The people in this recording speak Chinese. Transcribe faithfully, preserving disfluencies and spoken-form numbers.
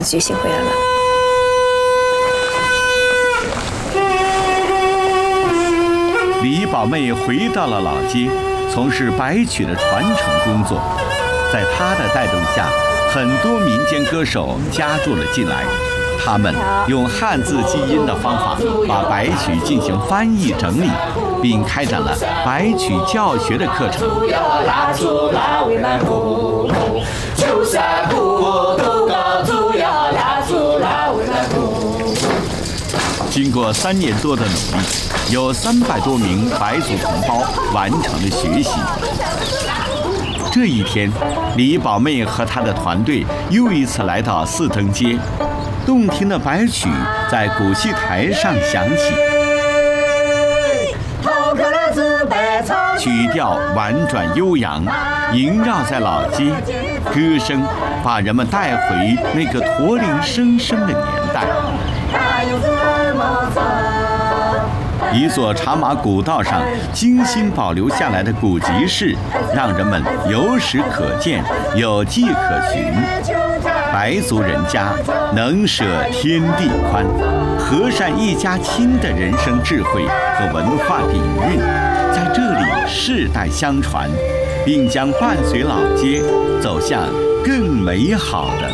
觉醒回来了。 李宝妹回到了老街，从事白曲的传承工作。在她的带动下，很多民间歌手加入了进来。他们用汉字记音的方法，把白曲进行翻译整理，并开展了白曲教学的课程。经过三年多的努力，有三百多名白族同胞完成了学习。这一天，李宝妹和她的团队又一次来到四灯街，动听的白曲在古戏台上响起，曲调婉转悠扬，萦绕在老街，歌声把人们带回那个驼铃声声的年代。一座茶马古道上精心保留下来的古集市，让人们有史可见，有迹可循。白族人家能舍天地宽，和善一家亲的人生智慧和文化底蕴，在这里世代相传，并将伴随老街走向更美好的